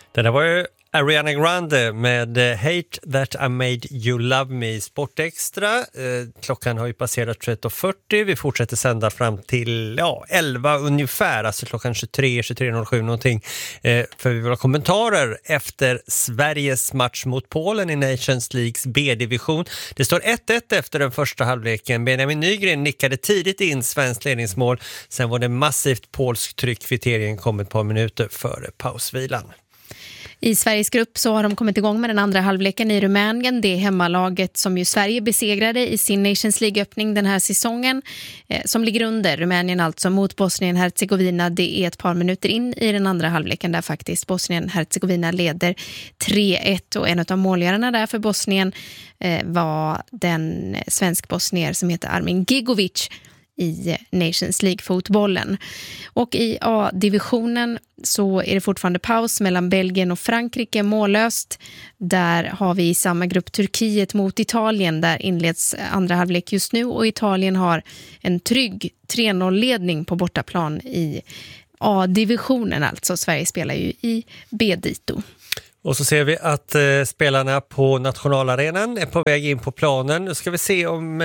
Det där var ju Ariana Grande med Hate That I Made You Love Me i Sport Extra. Klockan har ju passerat 21:40. Vi fortsätter sända fram till 11 ungefär, alltså klockan 23:07 någonting. För vi vill ha kommentarer efter Sveriges match mot Polen i Nations Leagues B-division. Det står 1-1 efter den första halvleken. Benjamin Nygren nickade tidigt in svenskt ledningsmål. Sen var det massivt polsk tryck. Kvitteringen kom ett par minuter före pausvilan. I Sveriges grupp så har de kommit igång med den andra halvleken i Rumänien. Det är hemmalaget som ju Sverige besegrade i sin Nations League-öppning den här säsongen. Som ligger under Rumänien alltså mot Bosnien-Herzegovina. Det är ett par minuter in i den andra halvleken där faktiskt Bosnien-Herzegovina leder 3-1. Och en av målgörarna där för Bosnien var den svensk-bosnier som heter Armin Gigovic i Nations League-fotbollen. Och i A-divisionen så är det fortfarande paus mellan Belgien och Frankrike, mållöst. Där har vi i samma grupp Turkiet mot Italien. Där inleds andra halvlek just nu och Italien har en trygg 3-0-ledning på bortaplan i A-divisionen. Alltså Sverige spelar ju i B-dito. Och så ser vi att spelarna på nationalarenan är på väg in på planen. Nu ska vi se om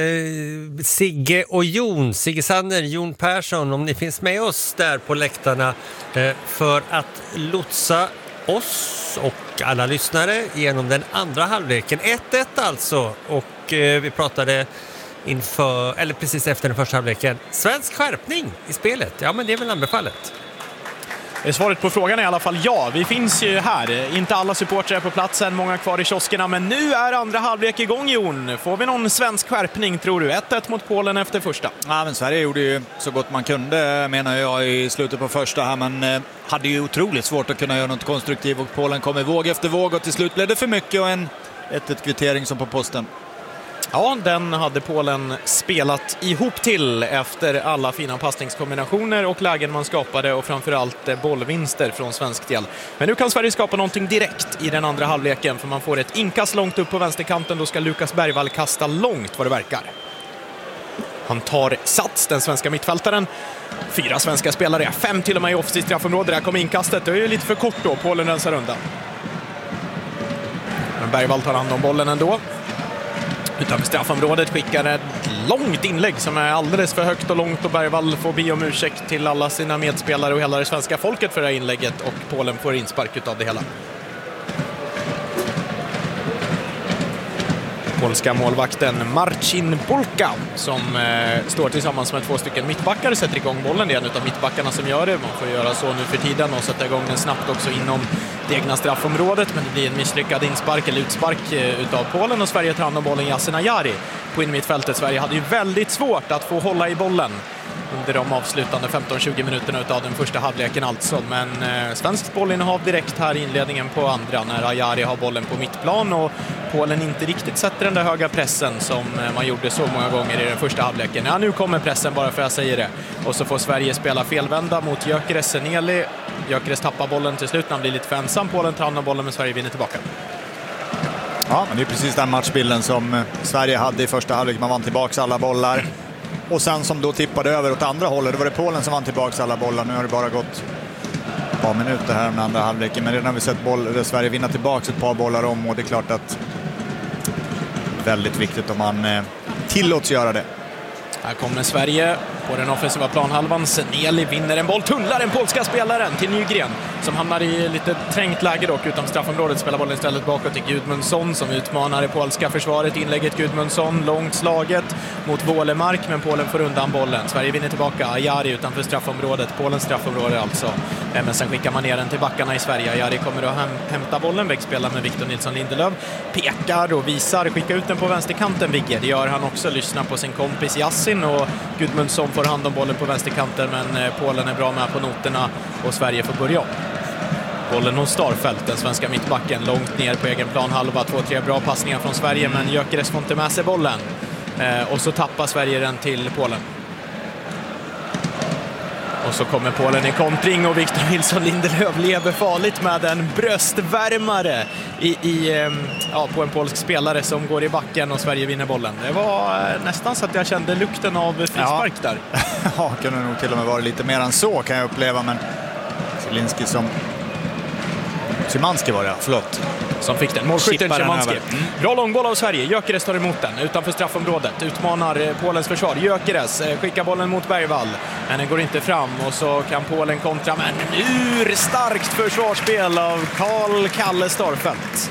Sigge och Sigge Sanner, Jon Persson, om ni finns med oss där på läktarna för att lotsa oss och alla lyssnare genom den andra halvleken. 1-1 alltså, och vi pratade inför, eller precis efter den första halvleken. Svensk skärpning i spelet, ja men det är väl anbefallet. Svaret på frågan är i alla fall ja. Vi finns ju här. Inte alla supportrar är på platsen, många kvar i kioskerna. Men nu är andra halvlek igång, Jon. Får vi någon svensk skärpning, tror du? 1-1 mot Polen efter första. Ja, men Sverige gjorde ju så gott man kunde, menar jag, i slutet på första här. Men hade ju otroligt svårt att kunna göra något konstruktivt. Och Polen kom i våg efter våg och till slut blev det för mycket och en 1-1-kvittering som på posten. Ja, den hade Polen spelat ihop till efter alla fina passningskombinationer och lägen man skapade och framförallt bollvinster från svensk del. Men nu kan Sverige skapa någonting direkt i den andra halvleken, för man får ett inkast långt upp på vänsterkanten. Då ska Lukas Bergvall kasta långt vad det verkar. Han tar sats, den svenska mittfältaren. 4 svenska spelare, 5 till och med i offensivt straffområde. Där kommer inkastet, det är ju lite för kort då, Polen rensar undan. Men Bergvall tar hand om bollen ändå. Utanför straffområdet skickar ett långt inlägg som är alldeles för högt och långt, och Bergvall får be om ursäkt till alla sina medspelare och hela det svenska folket för det här inlägget, och Polen får inspark av det hela. Polska målvakten Marcin Bulka som står tillsammans med 2 stycken mittbackar, sätter igång bollen. Det är en av mittbackarna som gör det. Man får göra så nu för tiden och sätta igång den snabbt också inom det egna straffområdet, men det blir en misslyckad inspark eller utspark utav Polen, och Sverige tar hand om bollen. Yasin Ayari på innermittfältet. Sverige hade ju väldigt svårt att få hålla i bollen under de avslutande 15-20 minuterna utav den första halvleken alltså. Men svenskt bollinnehav direkt här i inledningen på andra när Ayari har bollen på mittplan och Polen inte riktigt sätter den där höga pressen som man gjorde så många gånger i den första halvleken. Ja, nu kommer pressen bara för att jag säger det. Och så får Sverige spela felvända mot Gyökeres Seneli. Gyökeres tappar bollen till slut när han blir lite för ensam. Polen tar hand om bollen, men Sverige vinner tillbaka. Ja, men det är precis den matchbilden som Sverige hade i första halvlek. Man vann tillbaka alla bollar. Och sen som då tippade över åt andra hållet, då var det Polen som vann tillbaka alla bollar. Nu har det bara gått ett par minuter här den andra halvleken. Men redan har vi sett Sverige vinna tillbaka ett par bollar om. Och det är klart att det är väldigt viktigt om man tillåts göra det. Här kommer Sverige på den offensiva planhalvan. Seneli vinner en boll, tunnlar den polska spelaren till Nygren som hamnar i lite trängt läge dock utan straffområdet. Spelar bollen istället bakåt till Gudmundsson som utmanar det polska försvaret. Inlägget Gudmundsson, långt slaget mot Wålemark, men Polen får undan bollen. Sverige vinner tillbaka. Ayari utanför straffområdet, Polens straffområde alltså. Men sen skickar man ner den till backarna i Sverige. Ayari kommer att hämta bollen, vägspelar med Victor Nilsson Lindelöf. Pekar och visar, skickar ut den på vänsterkanten, Vigge. Det gör han också, lyssnar på sin kompis Yasin, och Gudmundsson får hand om bollen på vänsterkanten, men Polen är bra med på noterna och Sverige får börja om. Bollen hos Starfelt, den svenska mittbacken, långt ner på egen planhalva. 2-3 bra passningar från Sverige, men Gyökeres får inte med sig bollen. Och så tappar Sverige den till Polen. Och så kommer Polen i kontring och Victor Nilsson Lindelöf lever farligt med en bröstvärmare på en polsk spelare som går i backen, och Sverige vinner bollen. Det var nästan så att jag kände lukten av frispark där. Ja, kunde nog till och med vara lite mer än så, kan jag uppleva, men Zielinski som Szymanski var det, förlåt. Som fick den. Målskytten Szymanski. Bra långboll av Sverige. Gyökeres tar emot den utanför straffområdet. Utmanar Polens försvar. Gyökeres skickar bollen mot Bergvall. Men den går inte fram och så kan Polen kontra. Men urstarkt försvarsspel av Kalle Starfelt.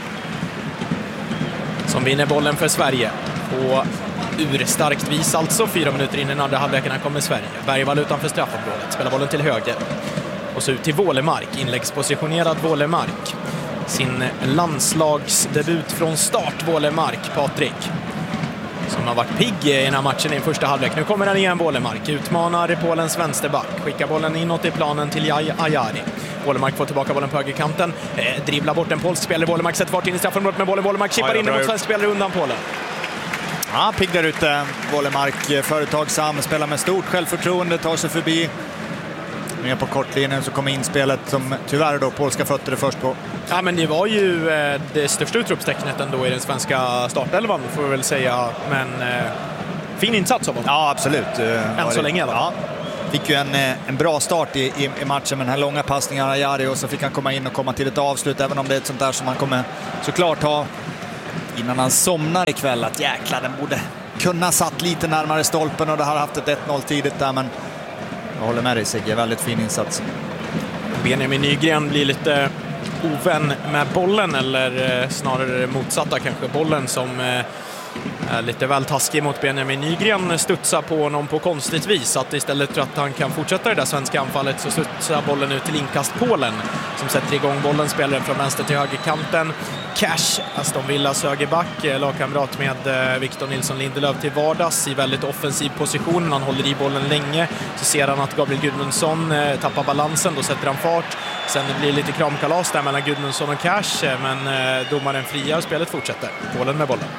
Som vinner bollen för Sverige. På urstarkt vis alltså. 4 minuter in i den andra halvleken kommer Sverige. Bergvall utanför straffområdet. Spelar bollen till höger. Och så ut till Wålemark. Inläggspositionerad Wålemark. Sin landslagsdebut från start, Wålemark, Patrik. Som har varit pigg i den här matchen i första halvlek. Nu kommer den igen, Wålemark. Utmanar Polens vänsterback. Skickar bollen inåt i planen till Ajari. Wålemark får tillbaka bollen på högerkanten. Dribblar bort en polsk spelare. Wålemark sätter fart in i straffområdet med bollen. Wålemark chippar in mot svensk spelare undan Polen. Ja, pigg där ute. Wålemark företagsam, spelar med stort självförtroende, tar sig förbi. Ner på kortlinjen så kommer inspelet som tyvärr då polska fötter är först på. Ja, men det var ju det största utropstecknet ändå i den svenska startelvan, får vi väl säga. Men fin insats av honom. Ja, absolut. Än så länge. Ja. Fick ju en bra start i matchen med den här långa passningen av Ajari, och så fick han komma in och komma till ett avslut, även om det är ett sånt där som han kommer såklart ha innan han somnar ikväll, att jäkla, den borde kunna satt lite närmare stolpen och det har haft ett 1-0 tidigt där, men jag håller med dig, Sigge, väldigt fin insats. Benjamin Nygren blir lite ovän med bollen, eller snarare motsatta kanske. Bollen som är lite väl taskig mot Benjamin Nygren studsar på honom på konstigt vis. Att istället för att han kan fortsätta det där svenska anfallet så studsar bollen ut till inkast Polen, som sätter igång bollen, spelar från vänster till högerkanten. Cash, Aston Villas högerback, lagkamrat med Victor Nilsson Lindelöf till vardags i väldigt offensiv position. Han håller i bollen länge, så ser han att Gabriel Gudmundsson tappar balansen, då sätter han fart. Sen det blir lite kramkalas där mellan Gudmundsson och Cash, men domaren friar och spelet fortsätter. Polen med bollen.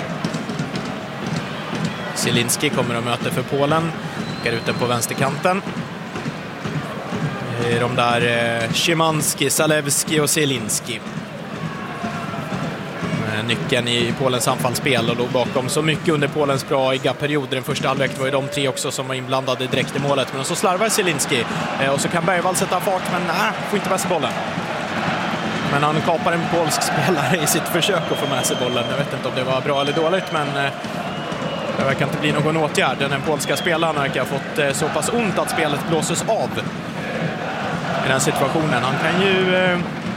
Zielinski kommer att möta för Polen. Skickar ut den på vänsterkanten. De där Szymanski, Zalewski och Zielinski. Nyckeln i Polens anfallsspel, och då bakom så mycket under Polens braiga period. Den första halvlek var ju de tre också som var inblandade direkt i målet. Men så slarvar Zielinski och så kan Bergvall sätta fart, men får inte med sig bollen. Men han kapar en polsk spelare i sitt försök att få med sig bollen. Jag vet inte om det var bra eller dåligt, men det verkar inte bli någon åtgärd. Den polska spelaren verkar ha fått så pass ont att spelet blåses av i den situationen. Han kan ju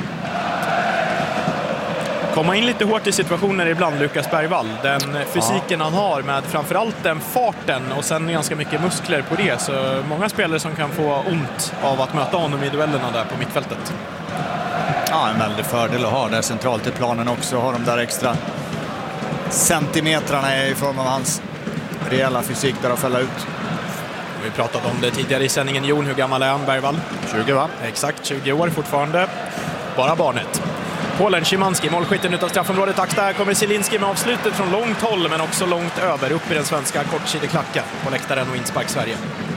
komma in lite hårt i situationer ibland, Lukas Bergvall. Den fysiken han har med framförallt den farten och sen ganska mycket muskler på det. Så många spelare som kan få ont av att möta honom i duellerna där på mittfältet. Ja, en väldig fördel att ha där centralt i planen också. Har de där extra centimetrarna i form av hans rejäla fysik där att fälla ut. Vi pratade om det tidigare i sändningen. Jon, hur gammal är han, Bergvall? 20, va? Exakt, 20 år fortfarande. Bara barnet. Polen, Szymanski, målskytten utav straffområdet. Tack, där kommer Zielinski med avslutet från långt håll, men också långt över, upp i den svenska kortsidekklacken på läktaren och inspark Sverige.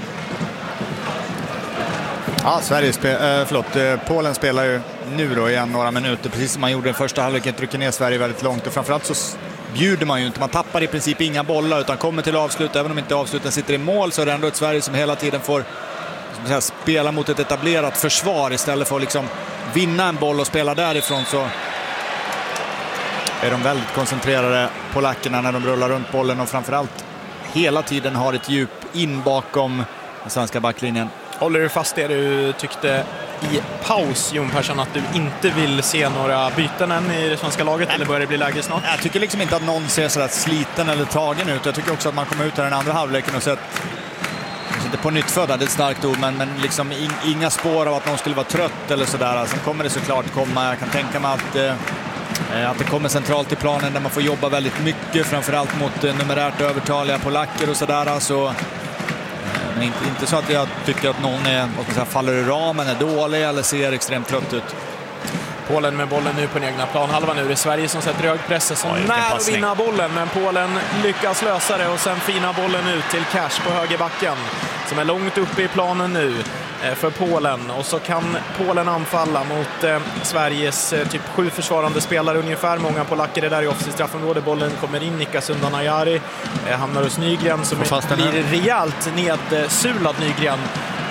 Ja, Polen spelar ju nu då igen några minuter, precis som man gjorde den första halvleken, trycker ner Sverige väldigt långt, och framförallt så bjuder man ju inte, man tappar i princip inga bollar utan kommer till avslut. Även om inte avsluten sitter i mål så är det ändå ett Sverige som hela tiden får spela mot ett etablerat försvar istället för att liksom vinna en boll och spela därifrån. Så är de väldigt koncentrerade, polackerna, när de rullar runt bollen, och framförallt hela tiden har ett djup in bakom den svenska backlinjen. Håller du fast det du tyckte i paus, Jon Persson, att du inte vill se några byten än i det svenska laget, eller börjar det bli läge snart? Jag tycker liksom inte att någon ser så där sliten eller tagen ut. Jag tycker också att man kommer ut här den andra halvleken och sett, inte på nyttfödda, det är ett starkt ord, men liksom inga spår av att någon skulle vara trött eller sådär. Sen kommer det såklart komma, jag kan tänka mig att det kommer centralt i planen där man får jobba väldigt mycket, framförallt mot numerärt övertaliga polacker och sådär. Så men inte så att jag tycker att någon faller i ramen, är dålig eller ser extremt trött ut. Polen med bollen nu på den egna planhalvan. Nu är det Sverige som sätter hög press, som när att vinna bollen, men Polen lyckas lösa det, och sen fina bollen ut till Cash på högerbacken som är långt uppe i planen nu för Polen, och så kan Polen anfalla mot Sveriges typ 7 försvarande spelare ungefär. Många polacker är där i offensivt straffområde. Bollen kommer in, nickas undan Ajari, hamnar hos Nygren som blir rejält nedsulad. Nygren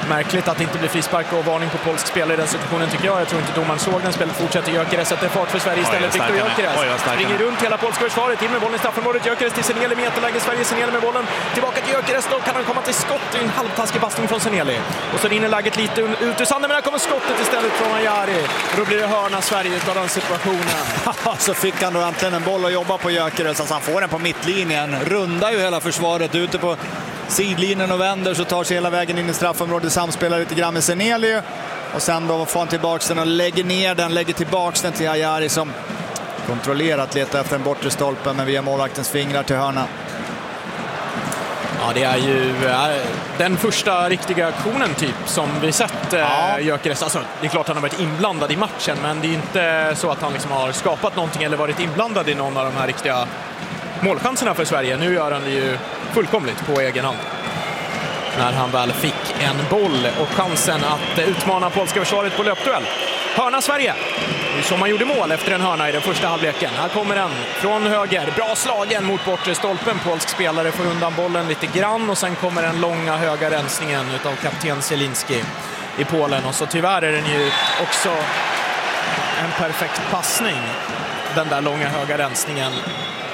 Märkligt att det inte blir frispark och varning på polsk spelare i den situationen tycker jag. Jag tror inte domaren såg den. Spelet fortsätter. Gyökeres sätter fart för Sverige istället. Viktor Gyökeres springer runt hela polska försvaret. In med bollen i straffområdet. Gyökeres till Seneli. Meterläge Sverige. Seneli med bollen. Tillbaka till Gyökeres. Då kan han komma till skott. Det är en halvtaskig passning från Seneli. Och så rinner läget lite ut ur sanden. Men där kommer skottet istället från Ajari. Och då blir det hörna Sverige utav den situationen. Så fick han då äntligen en boll att jobba på Gyökeres. Alltså han får den på mittlinjen. Rundar ju hela försvaret ute på sidlinjen och vänder, så tar sig hela vägen in i straffområdet, samspelar lite grann med Seneli och sen då får han tillbaka den och lägger ner den, lägger tillbaka den till Ajari som kontrollerat letar efter en bortre stolpen, men via målvaktens fingrar till hörna. Ja, det är ju den första riktiga aktionen typ som vi sett Gyökeres. Alltså, det är klart han har varit inblandad i matchen, men det är inte så att han liksom har skapat någonting eller varit inblandad i någon av de här riktiga målchanserna för Sverige. Nu gör han det ju fullkomligt på egen hand. När han väl fick en boll och chansen att utmana polska försvaret på löpduell. Hörna Sverige. Det är som man gjorde mål efter en hörna i den första halvleken. Här kommer den från höger. Bra slagen mot bortre stolpen. Polsk spelare får undan bollen lite grann och sen kommer den långa höga rensningen utav kapten Zielinski i Polen. Och så tyvärr är den ju också en perfekt passning. Den där långa höga rensningen.